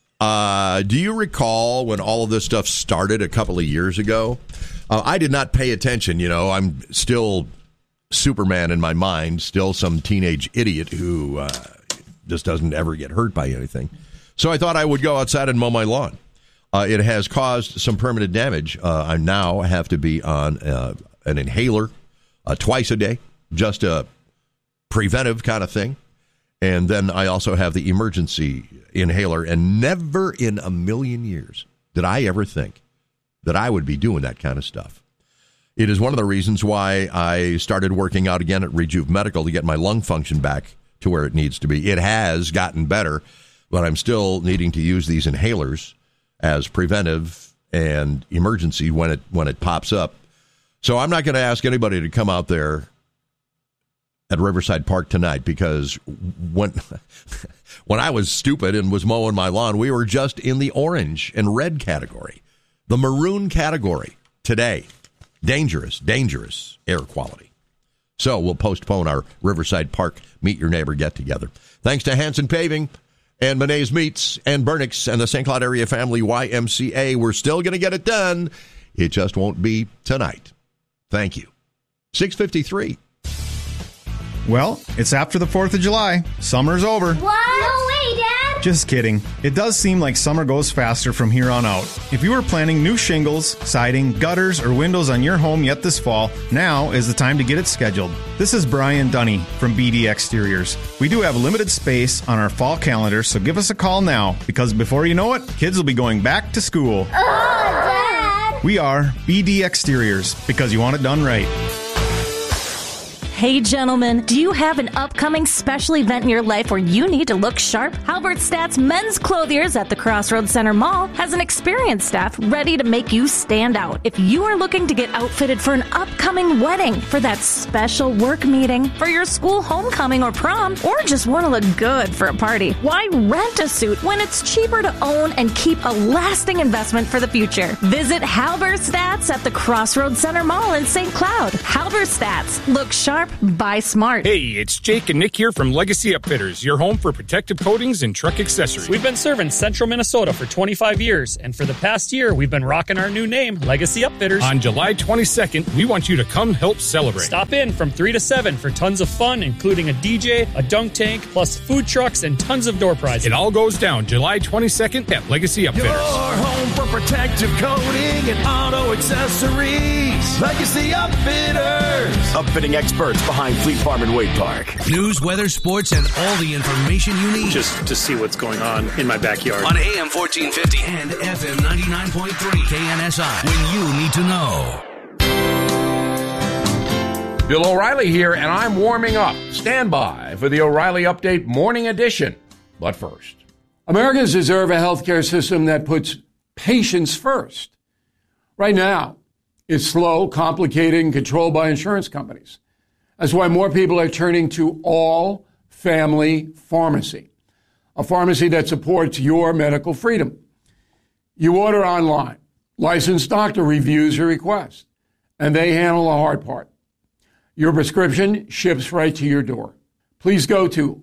do you recall when all of this stuff started a couple of years ago? I did not pay attention. You know, I'm still Superman in my mind, still some teenage idiot who just doesn't ever get hurt by anything. So I thought I would go outside and mow my lawn. It has caused some permanent damage. I now have to be on an inhaler twice a day, just a preventive kind of thing. And then I also have the emergency inhaler. And never in a million years did I ever think that I would be doing that kind of stuff. It is one of the reasons why I started working out again at Rejuve Medical to get my lung function back to where it needs to be. It has gotten better, but I'm still needing to use these inhalers as preventive and emergency when it pops up. So I'm not going to ask anybody to come out there at Riverside Park tonight, because when I was stupid and was mowing my lawn, we were just in the orange and red category. The maroon category today. Dangerous air quality. So we'll postpone our Riverside Park Meet Your Neighbor get-together. Thanks to Hanson Paving and Monet's Meats and Burnix and the St. Cloud Area Family YMCA. We're still going to get it done. It just won't be tonight. Thank you. 6:53. Well, it's after the 4th of July. Summer's over. What? No way, Dad! Just kidding. It does seem like summer goes faster from here on out. If you are planning new shingles, siding, gutters, or windows on your home yet this fall, now is the time to get it scheduled. This is Brian Dunny from BD Exteriors. We do have limited space on our fall calendar, so give us a call now, because before you know it, kids will be going back to school. Oh, Dad! We are BD Exteriors, because you want it done right. Hey gentlemen, do you have an upcoming special event in your life where you need to look sharp? Halberstadt's Men's Clothiers at the Crossroads Center Mall has an experienced staff ready to make you stand out. If you are looking to get outfitted for an upcoming wedding, for that special work meeting, for your school homecoming or prom, or just want to look good for a party, why rent a suit when it's cheaper to own and keep a lasting investment for the future? Visit Halberstadt's at the Crossroads Center Mall in St. Cloud. Halberstadt's. Look sharp, buy smart. Hey, it's Jake and Nick here from Legacy Upfitters, your home for protective coatings and truck accessories. We've been serving Central Minnesota for 25 years, and for the past year, we've been rocking our new name, Legacy Upfitters. On July 22nd, we want you to come help celebrate. Stop in from 3 to 7 for tons of fun, including a DJ, a dunk tank, plus food trucks and tons of door prizes. It all goes down July 22nd at Legacy Upfitters. Your home for protective coating and auto accessories. Legacy Upfitters. Upfitting experts behind Fleet Farm and Wade Park. News, weather, sports, and all the information you need. Just to see what's going on in my backyard. On AM 1450 and FM 99.3 KNSI. When you need to know. Bill O'Reilly here, and I'm warming up. Stand by for the O'Reilly Update Morning Edition. But first, Americans deserve a healthcare system that puts patients first. Right now, it's slow, complicated, and controlled by insurance companies. That's why more people are turning to All Family Pharmacy, a pharmacy that supports your medical freedom. You order online, licensed doctor reviews your request, and they handle the hard part. Your prescription ships right to your door. Please go to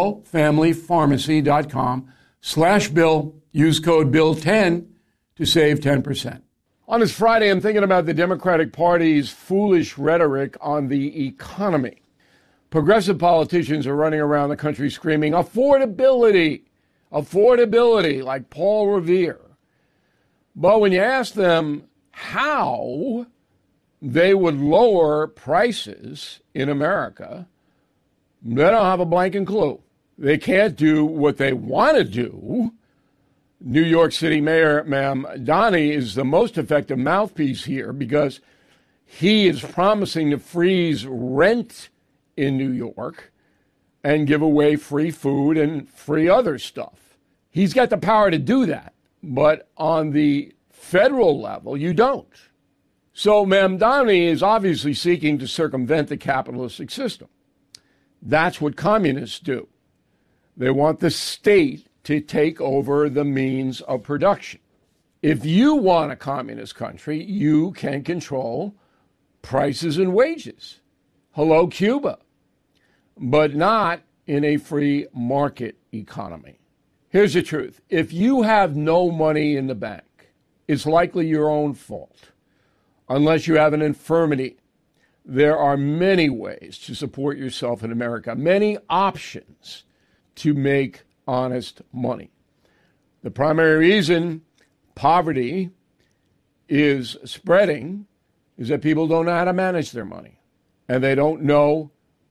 allfamilypharmacy.com/Bill. Use code BILL10 to save 10%. On this Friday, I'm thinking about the Democratic Party's foolish rhetoric on the economy. Progressive politicians are running around the country screaming, affordability, affordability, like Paul Revere. But when you ask them how they would lower prices in America, they don't have a blanking clue. They can't do what they want to do. New York City Mayor Mamdani is the most effective mouthpiece here because he is promising to freeze rent in New York and give away free food and free other stuff. He's got the power to do that, but on the federal level, you don't. So Mamdani is obviously seeking to circumvent the capitalistic system. That's what communists do. They want the state to take over the means of production. If you want a communist country, you can control prices and wages. Hello, Cuba. But not in a free market economy. Here's the truth. If you have no money in the bank, it's likely your own fault. Unless you have an infirmity, there are many ways to support yourself in America, many options to make honest money. The primary reason poverty is spreading is that people don't know how to manage their money, and they don't know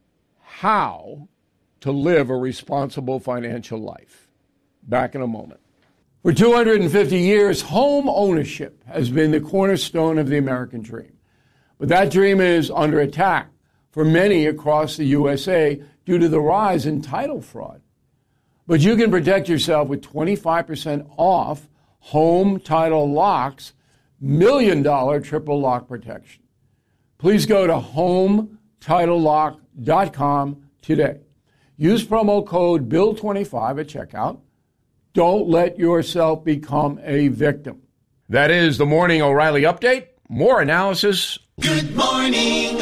how to live a responsible financial life. Back in a moment. For 250 years, home ownership has been the cornerstone of the American dream. But that dream is under attack for many across the USA due to the rise in title fraud. But you can protect yourself with 25% off Home Title Lock's $1 million triple lock protection. Please go to HomeTitleLock.com today. Use promo code BILL25 at checkout. Don't let yourself become a victim. that is the Morning O'Reilly Update. More analysis. Good morning,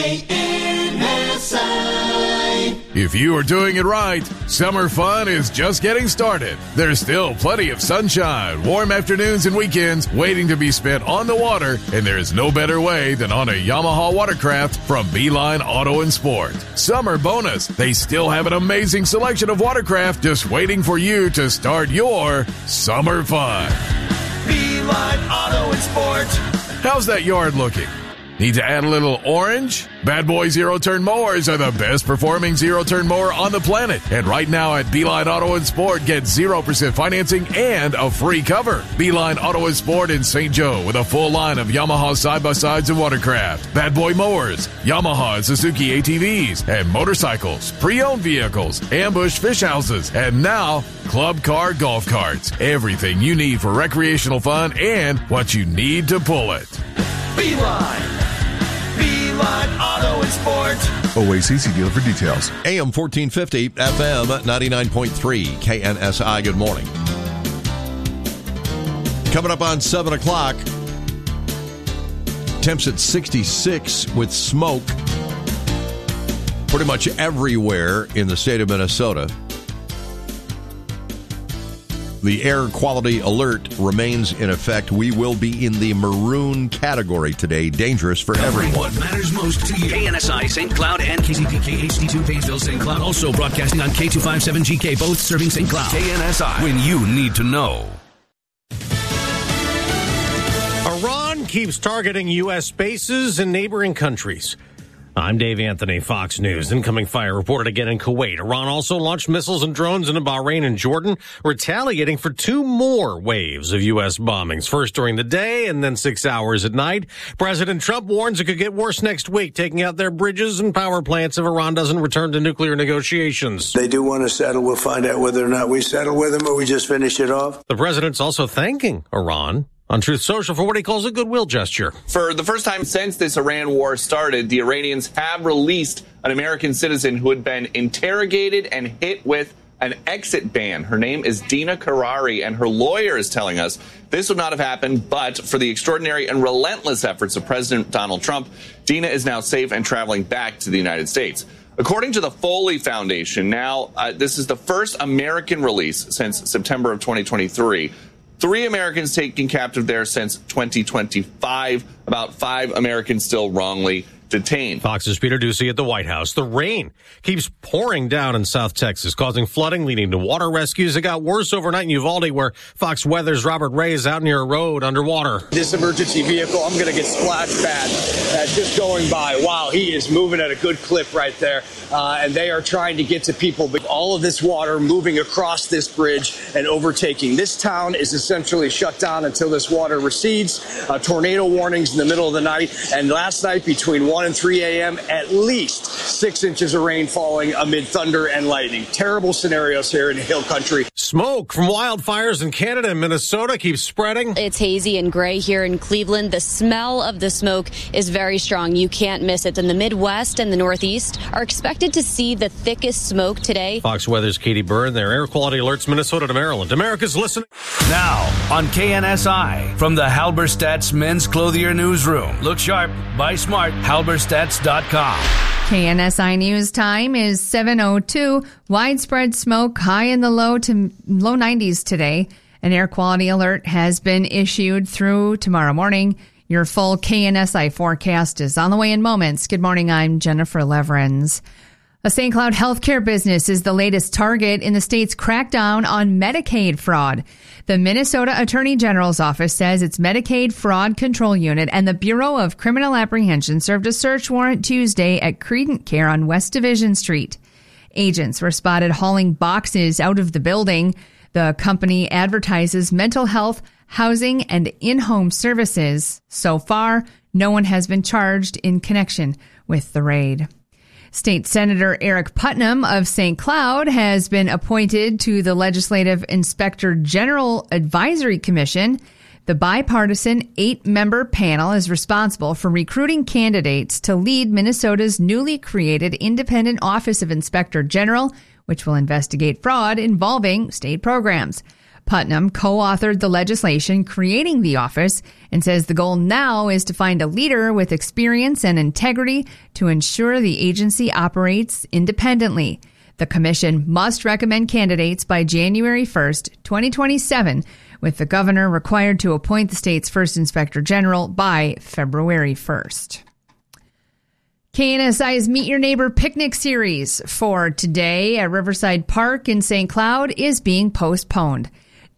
KNSI. If you are doing it right, summer fun is just getting started. There's still plenty of sunshine, warm afternoons and weekends waiting to be spent on the water, and there's no better way than on a Yamaha watercraft from Beeline Auto and Sport. Summer bonus, they still have an amazing selection of watercraft just waiting for you to start your summer fun. Beeline Auto and Sport. How's that yard looking? Need to add a little orange? Bad Boy zero-turn mowers are the best performing zero-turn mower on the planet. And right now at Beeline Auto and Sport, get 0% financing and a free cover. Beeline Auto and Sport in St. Joe with a full line of Yamaha side-by-sides and watercraft, Bad Boy mowers, Yamaha and Suzuki ATVs, and motorcycles, pre-owned vehicles, ambush fish houses, and now club car golf carts. Everything you need for recreational fun and what you need to pull it. Beeline Auto and Sport. OACC dealer for details. AM 1450, FM 99.3, KNSI. Good morning. Coming up on 7 o'clock, temps at 66 with smoke pretty much everywhere in the state of Minnesota. The air quality alert remains in effect. We will be in the maroon category today. Dangerous for everyone. What matters most to you. KNSI, St. Cloud, and KCPK HD2 Painesville, St. Cloud. Also broadcasting on K257GK, both serving St. Cloud. KNSI, when you need to know. Iran keeps targeting U.S. bases in neighboring countries. I'm Dave Anthony, Fox News. Incoming fire reported again in Kuwait. Iran also launched missiles and drones into Bahrain and Jordan, retaliating for 2 more waves of U.S. bombings, first during the day and then 6 hours at night. President Trump warns it could get worse next week, taking out their bridges and power plants if Iran doesn't return to nuclear negotiations. They do want to settle. We'll find out whether or not we settle with them or we just finish it off. The president's also thanking Iran on Truth Social for what he calls a goodwill gesture. For the first time since this Iran war started, the Iranians have released an American citizen who had been interrogated and hit with an exit ban. Her name is Dina Karari, and her lawyer is telling us this would not have happened but for the extraordinary and relentless efforts of President Donald Trump. Dina is now safe and traveling back to the United States. According to the Foley Foundation, now this is the first American release since September of 2023. 3 Americans taken captive there since 2025. About 5 Americans still wrongly detained. Fox's Peter Doocy at the White House. The rain keeps pouring down in South Texas, causing flooding, leading to water rescues. It got worse overnight in Uvalde, where Fox Weather's Robert Ray is out near a road underwater. This emergency vehicle, I'm going to get splashed bad just going by. Wow, he is moving at a good clip right there. And they are trying to get to people. But all of this water moving across this bridge and overtaking. This town is essentially shut down until this water recedes. Tornado warnings in the middle of the night. And last night between 1 and 3 a.m., at least 6 inches of rain falling amid thunder and lightning. Terrible scenarios here in Hill Country. Smoke from wildfires in Canada and Minnesota keeps spreading. It's hazy and gray here in Cleveland. The smell of the smoke is very strong. You can't miss it. And the Midwest and the Northeast are expected to see the thickest smoke today. Fox Weather's Katie Byrne. Their air quality alerts Minnesota to Maryland. America's listening. Now on KNSI from the Halberstadt's Men's Clothier Newsroom. Look sharp, buy smart, halberstadts.com. KNSI News time is 7:02. Widespread smoke, high in the low to low 90s today. An air quality alert has been issued through tomorrow morning. Your full KNSI forecast is on the way in moments. Good morning, I'm Jennifer Leverins. A St. Cloud healthcare business is the latest target in the state's crackdown on Medicaid fraud. The Minnesota Attorney General's office says its Medicaid Fraud Control Unit and the Bureau of Criminal Apprehension served a search warrant Tuesday at Credent Care on West Division Street. Agents were spotted hauling boxes out of the building. The company advertises mental health, housing, and in-home services. So far, no one has been charged in connection with the raid. State Senator Eric Putnam of St. Cloud has been appointed to the Legislative Inspector General Advisory Commission. The bipartisan 8-member panel is responsible for recruiting candidates to lead Minnesota's newly created Independent Office of Inspector General, which will investigate fraud involving state programs. Putnam co-authored the legislation creating the office and says the goal now is to find a leader with experience and integrity to ensure the agency operates independently. The commission must recommend candidates by January 1st, 2027, with the governor required to appoint the state's first inspector general by February 1st. KNSI's Meet Your Neighbor Picnic Series for today at Riverside Park in St. Cloud is being postponed.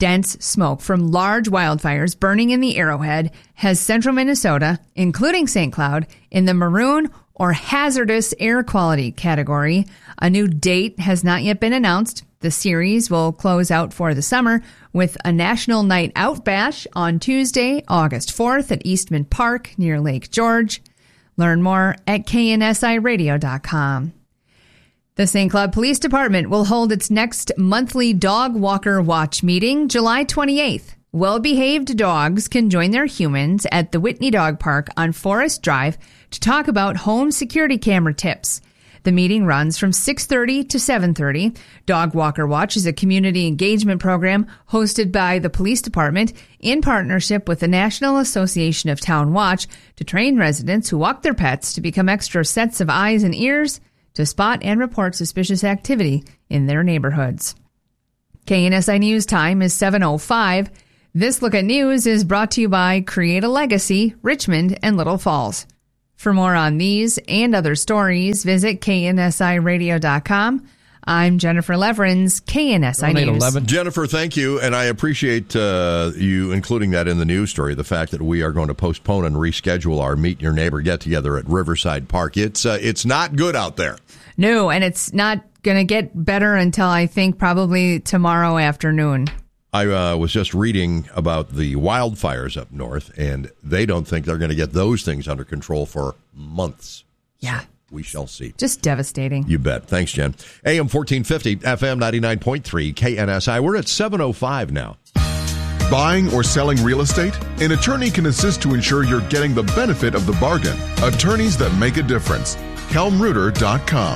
Dense smoke from large wildfires burning in the Arrowhead has central Minnesota, including St. Cloud, in the maroon or hazardous air quality category. A new date has not yet been announced. The series will close out for the summer with a National Night Out Bash on Tuesday, August 4th at Eastman Park near Lake George. Learn more at KNSIRadio.com. The St. Cloud Police Department will hold its next monthly Dog Walker Watch meeting July 28th. Well-behaved dogs can join their humans at the Whitney Dog Park on Forest Drive to talk about home security camera tips. The meeting runs from 6:30 to 7:30. Dog Walker Watch is a community engagement program hosted by the police department in partnership with the National Association of Town Watch to train residents who walk their pets to become extra sets of eyes and ears to spot and report suspicious activity in their neighborhoods. KNSI News Time is 7:05. This Look at News is brought to you by Create a Legacy, Richmond and Little Falls. For more on these and other stories, visit KNSIRadio.com. I'm Jennifer Leverins, KNSI News. Jennifer, thank you, and I appreciate you including that in the news story, the fact that we are going to postpone and reschedule our Meet Your Neighbor get-together at Riverside Park. It's not good out there. No, and it's not going to get better until I think probably tomorrow afternoon. I was just reading about the wildfires up north, and they don't think they're going to get those things under control for months. Yeah. So we shall see. Just devastating. You bet. Thanks, Jen. AM 1450, FM 99.3, KNSI. We're at 7:05 now. Buying or selling real estate? An attorney can assist to ensure you're getting the benefit of the bargain. Attorneys that make a difference. KelmReuter.com.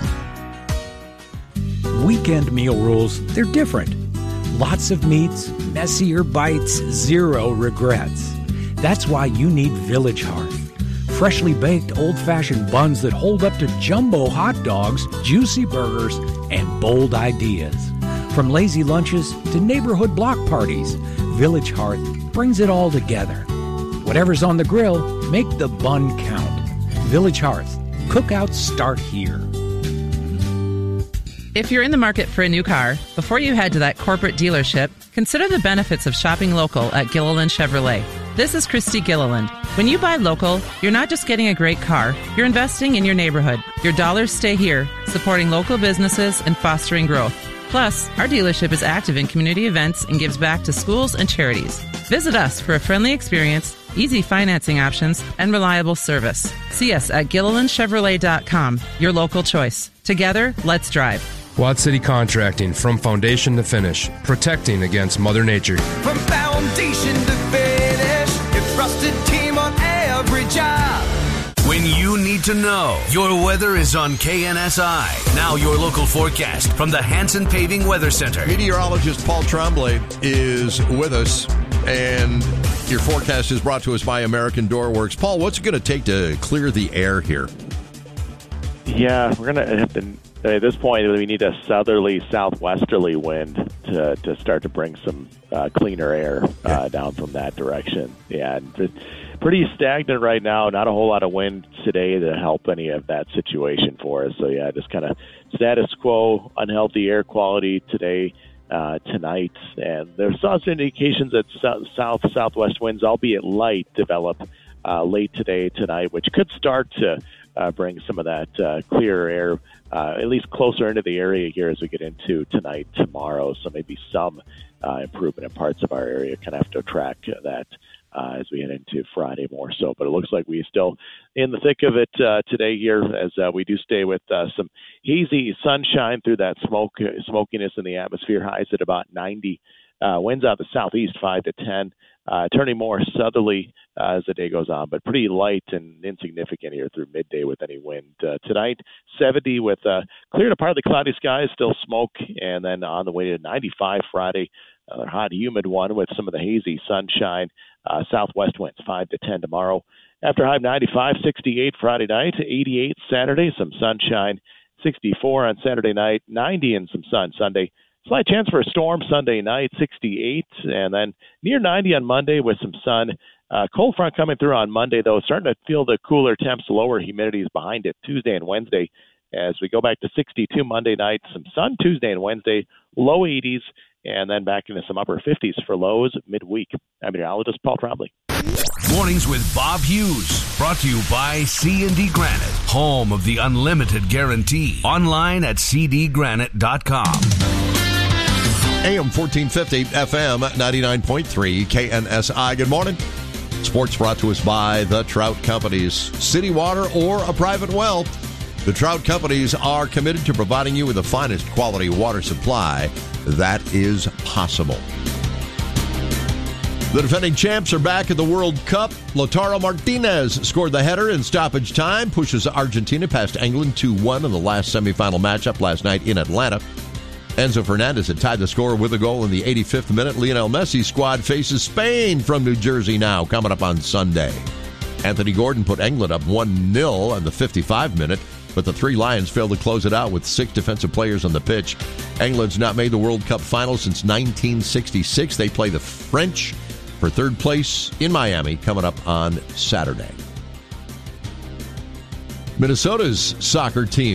Weekend meal rules, they're different. Lots of meats, messier bites, zero regrets. That's why you need Village Hearth. Freshly baked old-fashioned buns that hold up to jumbo hot dogs, juicy burgers, and bold ideas. From lazy lunches to neighborhood block parties, Village Hearth brings it all together. Whatever's on the grill, make the bun count. Village Hearth. Cookouts start here. If you're in the market for a new car, before you head to that corporate dealership, consider the benefits of shopping local at Gilliland Chevrolet. This is Christy Gilliland. When you buy local, you're not just getting a great car, you're investing in your neighborhood. Your dollars stay here, supporting local businesses and fostering growth. Plus, our dealership is active in community events and gives back to schools and charities. Visit us for a friendly experience, easy financing options, and reliable service. See us at GillilandChevrolet.com, your local choice. Together, let's drive. Watt City Contracting, from foundation to finish, protecting against Mother Nature. From foundation to finish, your trusted team on every job. When you need to know, your weather is on KNSI. Now your local forecast from the Hanson Paving Weather Center. Meteorologist Paul Tremblay is with us, and your forecast is brought to us by American Doorworks. Paul, what's it going to take to clear the air here? Yeah, we're going to have to... At this point, we need a southerly, southwesterly wind to start to bring some cleaner air down from that direction. Yeah, and pretty stagnant right now. Not a whole lot of wind today to help any of that situation for us. So, yeah, just kind of status quo, unhealthy air quality today, tonight. And there's also indications that southwest winds, albeit light, develop late today, tonight, which could start to bring some of that clearer air at least closer into the area here as we get into tonight, tomorrow. So maybe some improvement in parts of our area. Kind of have to track that as we head into Friday more so. But it looks like we're still in the thick of it today here as we do stay with some hazy sunshine through that smokiness in the atmosphere. Highs at about 90. Winds out the southeast 5 to 10. Turning more southerly as the day goes on, but pretty light and insignificant here through midday with any wind. Tonight, 70 with clear to partly cloudy skies, still smoke, and then on the way to 95 Friday, another hot, humid one with some of the hazy sunshine. Southwest winds 5 to 10 tomorrow. After high 95, 68 Friday night, 88 Saturday, some sunshine, 64 on Saturday night, 90 and some sun Sunday. Slight chance for a storm Sunday night, 68, and then near 90 on Monday with some sun. Cold front coming through on Monday, though, starting to feel the cooler temps, lower humidities behind it Tuesday and Wednesday. As we go back to 62 Monday night, some sun Tuesday and Wednesday, low 80s, and then back into some upper 50s for lows midweek. I'm meteorologist Paul Trombley. Mornings with Bob Hughes. Brought to you by C&D Granite, home of the unlimited guarantee. Online at cdgranite.com. AM 1450, FM 99.3, KNSI. Good morning. Sports brought to us by the Trout Companies. City water or a private well, the Trout Companies are committed to providing you with the finest quality water supply that is possible. The defending champs are back at the World Cup. Lautaro Martinez scored the header in stoppage time, pushes Argentina past England 2-1 in the last semifinal matchup last night in Atlanta. Enzo Fernandez had tied the score with a goal in the 85th minute. Lionel Messi's squad faces Spain from New Jersey now, coming up on Sunday. Anthony Gordon put England up 1-0 in the 55th minute, but the Three Lions failed to close it out with 6 defensive players on the pitch. England's not made the World Cup final since 1966. They play the French for third place in Miami coming up on Saturday. Minnesota's soccer team